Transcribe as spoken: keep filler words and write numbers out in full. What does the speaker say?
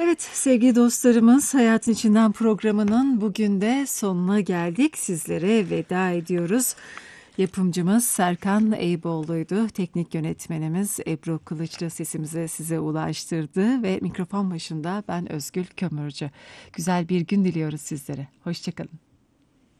Evet sevgili dostlarımız, Hayatın İçinden programının bugün de sonuna geldik. Sizlere veda ediyoruz. Yapımcımız Serkan Eyüboğlu'ydu. Teknik yönetmenimiz Ebru Kılıçlı sesimizi size ulaştırdı ve mikrofon başında ben Özgül Kömürcü. Güzel bir gün diliyoruz sizlere. Hoşçakalın.